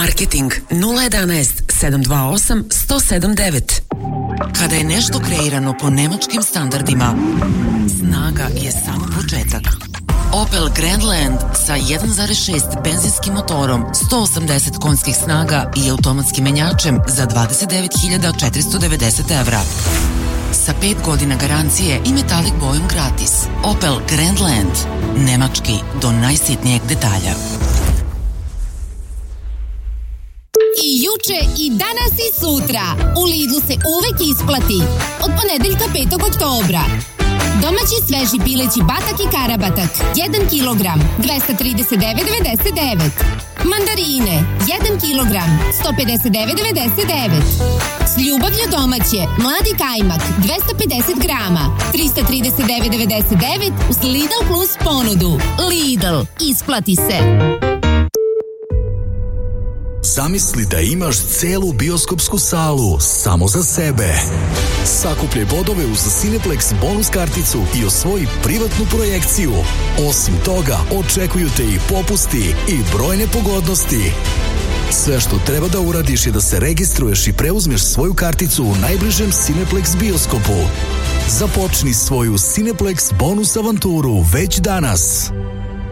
Marketing 011 728 179. Kada je nešto kreirano po nemačkim standardima, snaga je samo početak. Opel Grandland sa 1.6 benzinskim motorom, 180 konjskih snaga i automatskim menjačem za 29.490 evra. Sa 5 godina garancije i metalik bojom gratis. Opel Grandland. Nemački do najsitnijeg detalja. I juče, i danas, i sutra. U Lidlu se uvek isplati. Od ponedeljka 5. oktobra. Domaći sveži pileći batak i karabatak 1 kilogram 239,99. Mandarine 1 kilogram 159,99. S ljubavlju domaće mladi kajmak 250 grama 339,99 uz Lidl Plus ponudu. Lidl, isplati se. Zamisli da imaš celu bioskopsku salu samo za sebe. Sakupljaj bodove uz Cineplex bonus karticu i osvoji privatnu projekciju. Osim toga, očekuju te i popusti i brojne pogodnosti. Sve što treba da uradiš je da se registruješ i preuzmeš svoju karticu u najbližem Cineplex bioskopu. Započni svoju Cineplex bonus avanturu već danas.